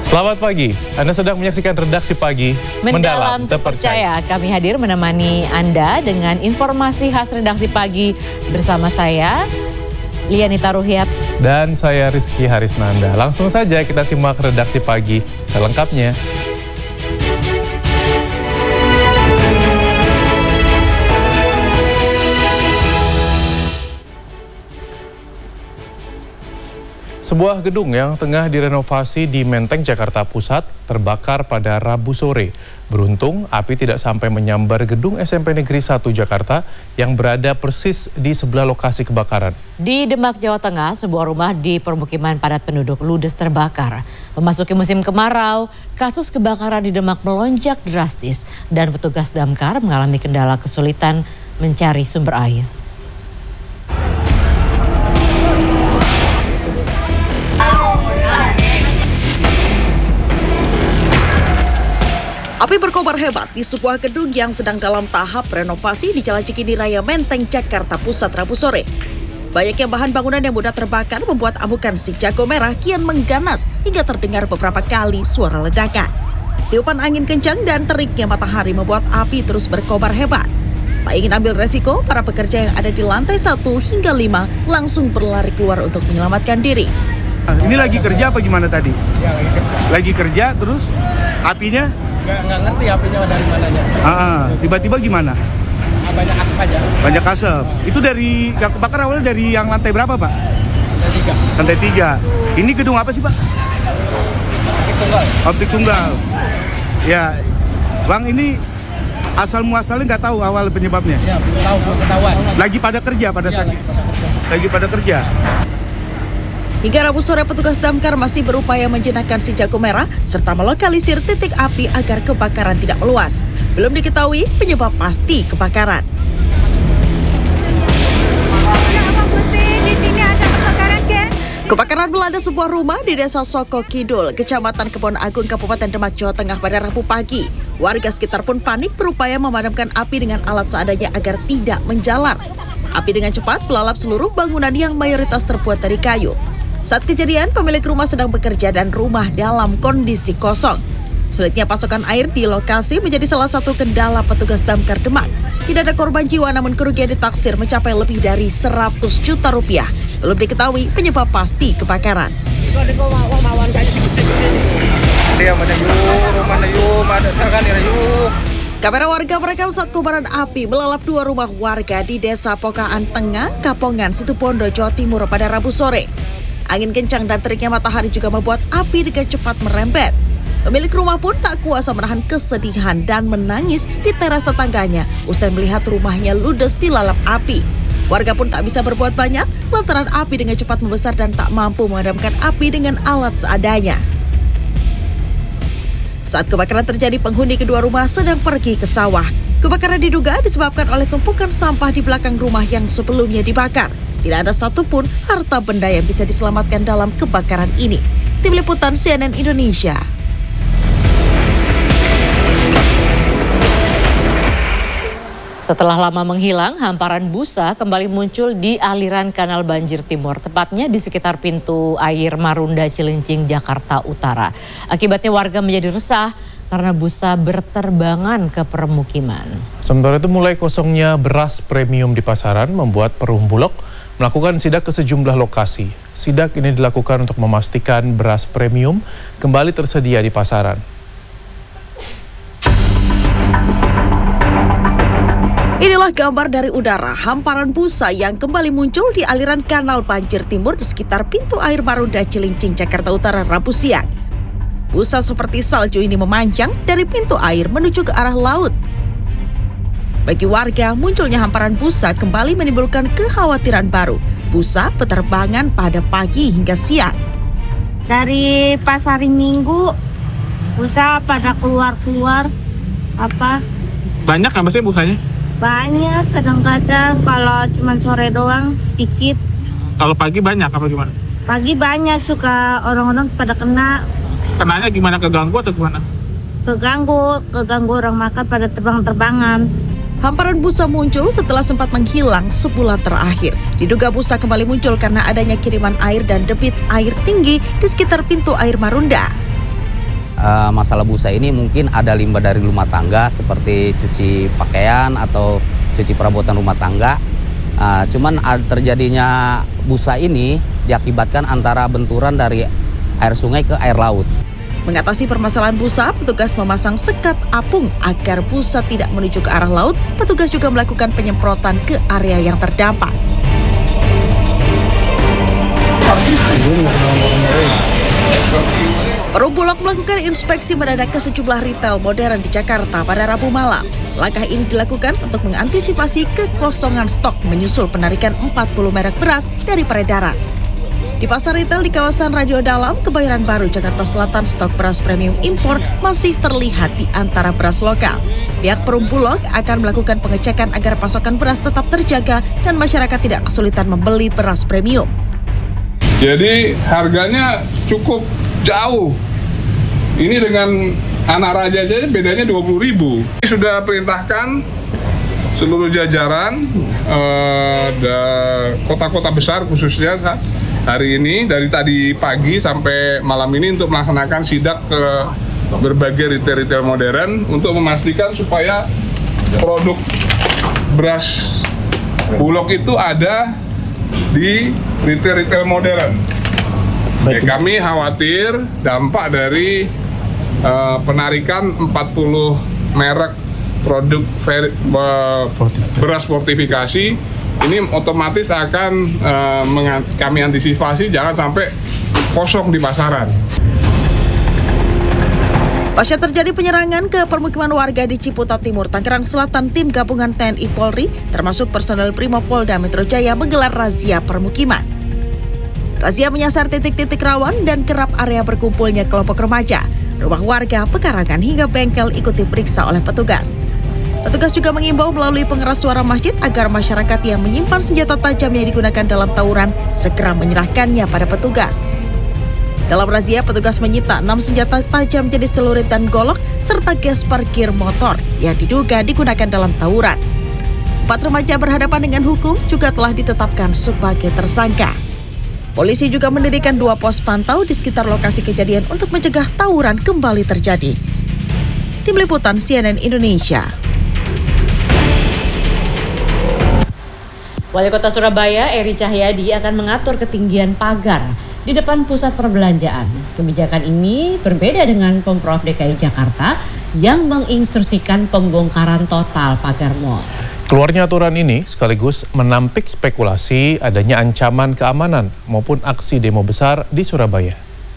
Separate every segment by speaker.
Speaker 1: Selamat pagi, Anda sedang menyaksikan Redaksi Pagi
Speaker 2: Mendalam Terpercaya. Kami hadir menemani Anda dengan informasi khas Redaksi Pagi bersama saya, Lianita Ruhyat.
Speaker 1: Dan saya Rizky Harisnanda. Langsung saja kita simak Redaksi Pagi selengkapnya. Sebuah gedung yang tengah direnovasi di Menteng, Jakarta Pusat terbakar pada Rabu sore. Beruntung, api tidak sampai menyambar gedung SMP Negeri 1 Jakarta yang berada persis di sebelah lokasi kebakaran.
Speaker 2: Di Demak, Jawa Tengah, sebuah rumah di permukiman padat penduduk ludes terbakar. Memasuki musim kemarau, kasus kebakaran di Demak melonjak drastis dan petugas damkar mengalami kendala kesulitan mencari sumber air.
Speaker 3: Api berkobar hebat di sebuah gedung yang sedang dalam tahap renovasi di Jalan Cikini Raya Menteng, Jakarta Pusat, Rabu sore. Banyaknya bahan bangunan yang mudah terbakar membuat amukan si jago merah kian mengganas hingga terdengar beberapa kali suara ledakan. Tiupan angin kencang dan teriknya matahari membuat api terus berkobar hebat. Tak ingin ambil resiko, para pekerja yang ada di lantai 1 hingga 5 langsung berlari keluar untuk menyelamatkan diri.
Speaker 4: Ini lagi kerja apa gimana tadi?
Speaker 5: Ya, lagi kerja.
Speaker 4: Lagi kerja, terus apinya?
Speaker 5: Nggak ngerti apinya dari mananya.
Speaker 4: Tiba-tiba gimana?
Speaker 5: Banyak asap aja.
Speaker 4: Banyak asap. Itu dari yang kebakar awalnya dari yang lantai berapa, Pak?
Speaker 5: Lantai 3.
Speaker 4: Lantai 3. Ini gedung apa sih, Pak?
Speaker 5: Optik tunggal.
Speaker 4: Optik tunggal. Ya, Bang, ini asal muasalnya nggak tahu awal penyebabnya?
Speaker 5: Ya, belum tahu, belum ketahuan.
Speaker 4: Lagi pada kerja pada saat lagi pada kerja.
Speaker 3: Hingga Rabu sore, petugas damkar masih berupaya menjenakkan si jago merah serta melokalisir titik api agar kebakaran tidak meluas. Belum diketahui penyebab pasti kebakaran. Kebakaran melanda sebuah rumah di Desa Soko Kidul, Kecamatan Kebon Agung, Kabupaten Demak, Jawa Tengah pada Rabu pagi. Warga sekitar pun panik berupaya memadamkan api dengan alat seadanya agar tidak menjalar. Api dengan cepat melalap seluruh bangunan yang mayoritas terbuat dari kayu. Saat kejadian, pemilik rumah sedang bekerja dan rumah dalam kondisi kosong. Sulitnya pasokan air di lokasi menjadi salah satu kendala petugas damkar Demak. Tidak ada korban jiwa, namun kerugian ditaksir mencapai lebih dari 100 juta rupiah. Belum diketahui penyebab pasti kebakaran. Kamera warga merekam saat kobaran api melalap 2 rumah warga di Desa Pokaan Tengah, Kapongan, Situbondo, Jawa Timur pada Rabu sore. Angin kencang dan teriknya matahari juga membuat api dengan cepat merembet. Pemilik rumah pun tak kuasa menahan kesedihan dan menangis di teras tetangganya usai melihat rumahnya ludes dilalap api. Warga pun tak bisa berbuat banyak lantaran api dengan cepat membesar dan tak mampu memadamkan api dengan alat seadanya. Saat kebakaran terjadi, penghuni kedua rumah sedang pergi ke sawah. Kebakaran diduga disebabkan oleh tumpukan sampah di belakang rumah yang sebelumnya dibakar. Tidak ada satupun harta benda yang bisa diselamatkan dalam kebakaran ini. Tim Liputan CNN Indonesia.
Speaker 2: Setelah lama menghilang, hamparan busa kembali muncul di aliran Kanal Banjir Timur, tepatnya di sekitar pintu air Marunda Cilincing, Jakarta Utara. Akibatnya warga menjadi resah karena busa berterbangan ke permukiman.
Speaker 1: Sementara itu, mulai kosongnya beras premium di pasaran membuat Perum Bulog melakukan sidak ke sejumlah lokasi. Sidak ini dilakukan untuk memastikan beras premium kembali tersedia di pasaran.
Speaker 3: Inilah gambar dari udara hamparan busa yang kembali muncul di aliran Kanal Banjir Timur di sekitar pintu air Marunda Cilincing, Jakarta Utara Rabu siang. Busa seperti salju ini memanjang dari pintu air menuju ke arah laut. Bagi warga, munculnya hamparan busa kembali menimbulkan kekhawatiran baru. Busa berterbangan pada pagi hingga siang.
Speaker 6: Dari pas hari Minggu, busa pada keluar-keluar.
Speaker 5: Banyak nggak sih busanya?
Speaker 6: Banyak, kadang-kadang kalau cuma sore doang, dikit.
Speaker 5: Kalau pagi banyak apa gimana?
Speaker 6: Pagi banyak, suka orang-orang pada kena.
Speaker 5: Kenanya gimana, keganggu atau gimana?
Speaker 6: Keganggu orang makan pada terbang-terbangan.
Speaker 3: Hamparan busa muncul setelah sempat menghilang sebulan terakhir. Diduga busa kembali muncul karena adanya kiriman air dan debit air tinggi di sekitar pintu air Marunda.
Speaker 7: masalah busa ini mungkin ada limbah dari rumah tangga seperti cuci pakaian atau cuci perabotan rumah tangga. Cuman terjadinya busa ini diakibatkan antara benturan dari air sungai ke air laut.
Speaker 3: Mengatasi permasalahan busa, petugas memasang sekat apung agar busa tidak menuju ke arah laut. Petugas juga melakukan penyemprotan ke area yang terdampak. Perum Bulog melakukan inspeksi mendadak ke sejumlah retail modern di Jakarta pada Rabu malam. Langkah ini dilakukan untuk mengantisipasi kekosongan stok menyusul penarikan 40 merek beras dari peredaran. Di pasar retail di kawasan Radio Dalam, Kebayoran Baru, Jakarta Selatan, stok beras premium impor masih terlihat di antara beras lokal. Pihak Perum Bulog akan melakukan pengecekan agar pasokan beras tetap terjaga dan masyarakat tidak kesulitan membeli beras premium.
Speaker 8: Jadi harganya cukup jauh. Ini dengan anak raja saja bedanya 20.000. Sudah perintahkan seluruh jajaran kota-kota besar khususnya hari ini dari tadi pagi sampai malam ini untuk melaksanakan sidak ke berbagai retail modern untuk memastikan supaya produk beras Bulog itu ada di retail modern. Kami khawatir dampak dari penarikan 40 merek produk beras fortifikasi ini otomatis akan kami antisipasi jangan sampai kosong di pasaran.
Speaker 3: Pasca terjadi penyerangan ke permukiman warga di Ciputat Timur, Tangerang Selatan, tim gabungan TNI Polri termasuk personel Brimopolda Metro Jaya menggelar razia permukiman. Razia menyasar titik-titik rawan dan kerap area berkumpulnya kelompok remaja. Rumah warga, pekarangan hingga bengkel ikut diperiksa oleh petugas. Petugas juga mengimbau melalui pengeras suara masjid agar masyarakat yang menyimpan senjata tajam yang digunakan dalam tawuran segera menyerahkannya pada petugas. Dalam razia, petugas menyita 6 senjata tajam jenis celurit dan golok serta gas parkir motor yang diduga digunakan dalam tawuran. 4 remaja berhadapan dengan hukum juga telah ditetapkan sebagai tersangka. Polisi juga mendirikan 2 pos pantau di sekitar lokasi kejadian untuk mencegah tawuran kembali terjadi. Tim Liputan CNN Indonesia.
Speaker 2: Wali Kota Surabaya, Eri Cahyadi akan mengatur ketinggian pagar di depan pusat perbelanjaan. Kebijakan ini berbeda dengan Pemprov DKI Jakarta yang menginstruksikan pembongkaran total pagar mal.
Speaker 1: Keluarnya aturan ini sekaligus menampik spekulasi adanya ancaman keamanan maupun aksi demo besar di Surabaya.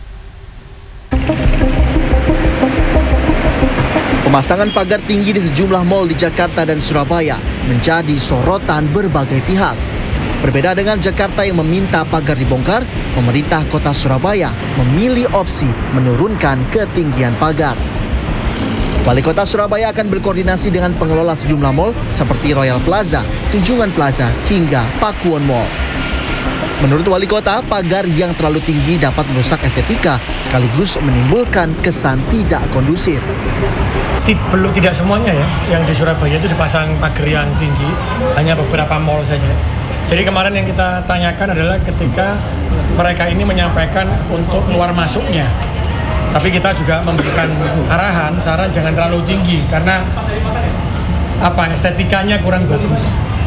Speaker 9: Pemasangan pagar tinggi di sejumlah mal di Jakarta dan Surabaya menjadi sorotan berbagai pihak. Berbeda dengan Jakarta yang meminta pagar dibongkar, pemerintah kota Surabaya memilih opsi menurunkan ketinggian pagar. Wali Kota Surabaya akan berkoordinasi dengan pengelola sejumlah mal seperti Royal Plaza, Tunjungan Plaza, hingga Pakuwon Mall. Menurut Wali Kota, pagar yang terlalu tinggi dapat merusak estetika sekaligus menimbulkan kesan tidak kondusif.
Speaker 10: Tidak semuanya ya, yang di Surabaya itu dipasang pagar yang tinggi, hanya beberapa mal saja. Jadi kemarin yang kita tanyakan adalah ketika mereka ini menyampaikan untuk keluar masuknya. Tapi kita juga memberikan arahan, saran jangan terlalu tinggi karena estetikanya kurang bagus.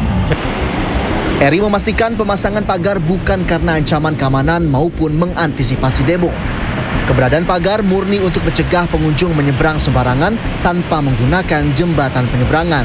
Speaker 9: Eri memastikan pemasangan pagar bukan karena ancaman keamanan maupun mengantisipasi demo. Keberadaan pagar murni untuk mencegah pengunjung menyeberang sembarangan tanpa menggunakan jembatan penyeberangan.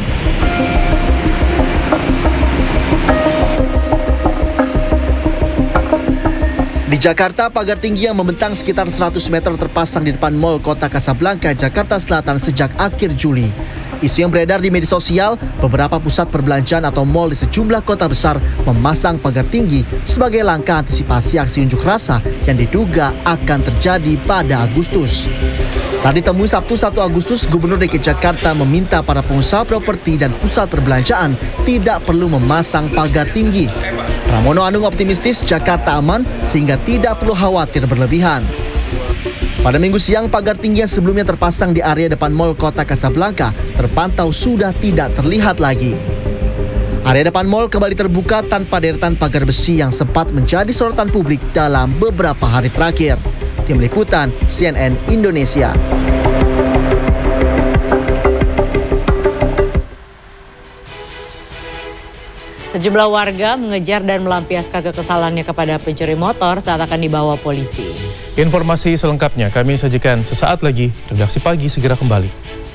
Speaker 9: Di Jakarta, pagar tinggi yang membentang sekitar 100 meter terpasang di depan Mall Kota Kasablanka, Jakarta Selatan sejak akhir Juli. Isu yang beredar di media sosial, beberapa pusat perbelanjaan atau mal di sejumlah kota besar memasang pagar tinggi sebagai langkah antisipasi aksi unjuk rasa yang diduga akan terjadi pada Agustus. Saat ditemui Sabtu 1 Agustus, Gubernur DKI Jakarta meminta para pengusaha properti dan pusat perbelanjaan tidak perlu memasang pagar tinggi. Pramono Anung optimistis Jakarta aman sehingga tidak perlu khawatir berlebihan. Pada Minggu siang, pagar tinggi yang sebelumnya terpasang di area depan Mall Kota Kasablanka terpantau sudah tidak terlihat lagi. Area depan mall kembali terbuka tanpa deretan pagar besi yang sempat menjadi sorotan publik dalam beberapa hari terakhir. Tim Liputan CNN Indonesia.
Speaker 2: Sejumlah warga mengejar dan melampiaskan kekesalannya kepada pencuri motor saat akan dibawa polisi.
Speaker 1: Informasi selengkapnya kami sajikan sesaat lagi. Redaksi Pagi segera kembali.